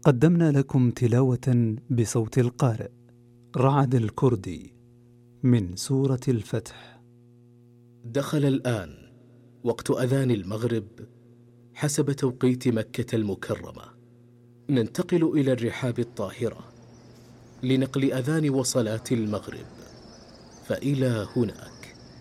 قدمنا لكم تلاوة بصوت القارئ رعد الكردي من سورة الفتح. دخل الآن وقت أذان المغرب حسب توقيت مكة المكرمة. ننتقل إلى الرحاب الطاهرة لنقل أذان وصلاة المغرب، فإلى هنا